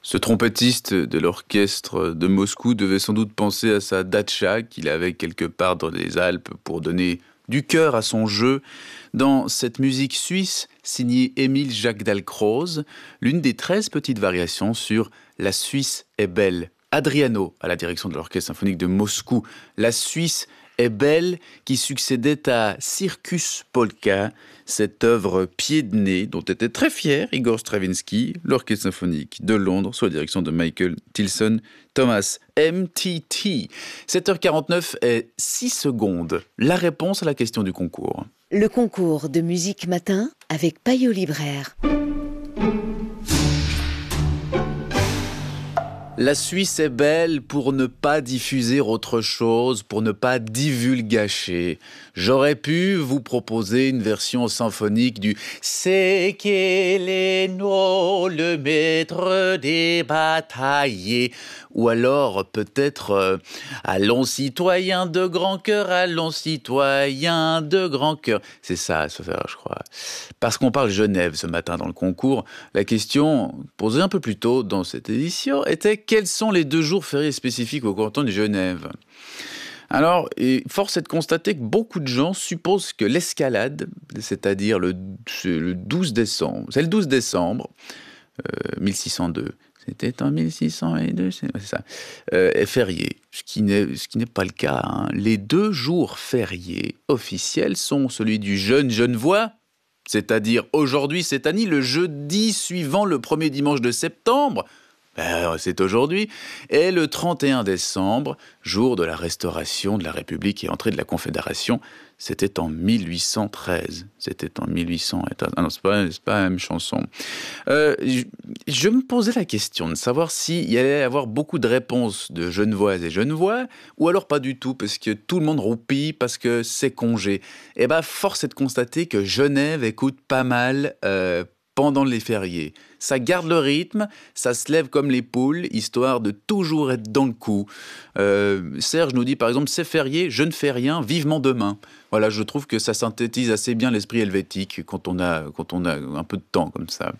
Ce trompettiste de l'orchestre de Moscou devait sans doute penser à sa datcha qu'il avait quelque part dans les Alpes pour donner du cœur à son jeu dans cette musique suisse signée Émile Jacques Dalcroze, l'une des 13 petites variations sur La Suisse est belle. Adriano, à la direction de l'Orchestre symphonique de Moscou, La Suisse est belle, qui succédait à Circus Polka, cette œuvre pied de nez dont était très fier Igor Stravinsky, l'Orchestre symphonique de Londres, sous la direction de Michael Tilson Thomas, MTT. 7h49 et 6 secondes. La réponse à la question du concours. Le concours de musique matin avec Payot Libraire. La Suisse est belle pour ne pas diffuser autre chose, pour ne pas divulgacher. J'aurais pu vous proposer une version symphonique du « C'est qu'il est le maître des batailles » ou alors peut-être « Allons citoyens de grand cœur, allons citoyens de grand cœur ». C'est ça, je crois. Parce qu'on parle Genève ce matin dans le concours, la question posée un peu plus tôt dans cette édition était « Quels sont les 2 jours fériés spécifiques au canton de Genève ?» Alors, force est de constater que beaucoup de gens supposent que l'escalade, c'est-à-dire le 12 décembre, c'est le 12 décembre 1602, c'était en 1602, c'est ça, est férié, ce qui n'est pas le cas. Hein. Les 2 jours fériés officiels sont celui du jeune Genevois, c'est-à-dire aujourd'hui, cette année, le jeudi suivant le premier dimanche de septembre, c'est aujourd'hui, et le 31 décembre, jour de la restauration de la République et entrée de la Confédération, c'était en 1813. C'était en 1800. Ah non, c'est pas la même chanson. Je me posais la question de savoir s'il y allait y avoir beaucoup de réponses de Genevoises et Genevois, ou alors pas du tout, parce que tout le monde roupille, parce que c'est congé. Et force est de constater que Genève écoute pas mal pendant les fériés. Ça garde le rythme, ça se lève comme les poules, histoire de toujours être dans le coup. Serge nous dit par exemple, c'est férié, je ne fais rien, vivement demain. Voilà, je trouve que ça synthétise assez bien l'esprit helvétique quand on a un peu de temps comme ça.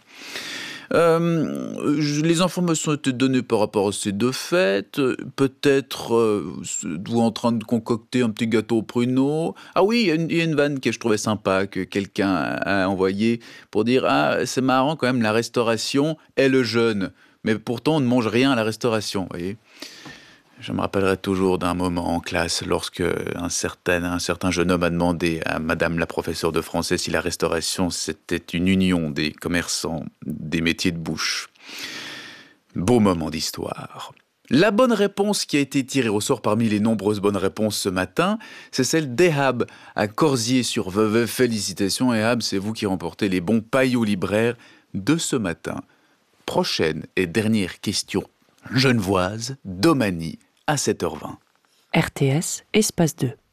Les informations étaient données par rapport à ces 2 fêtes. Peut-être vous en train de concocter un petit gâteau au pruneau. Ah oui, il y a une vanne que je trouvais sympa, que quelqu'un a envoyée pour dire « Ah, c'est marrant quand même, la restauration est le jeûne. Mais pourtant, on ne mange rien à la restauration. » Vous voyez ? Je me rappellerai toujours d'un moment en classe lorsque un certain jeune homme a demandé à madame la professeure de français si la restauration c'était une union des commerçants des métiers de bouche. Beau moment d'histoire. La bonne réponse qui a été tirée au sort parmi les nombreuses bonnes réponses ce matin, c'est celle d'Ehab à Corsier-sur-Vevey. Félicitations Ehab, c'est vous qui remportez les bons Payot Libraire de ce matin. Prochaine et dernière question genevoise, Domani, à 7h20. RTS, espace 2.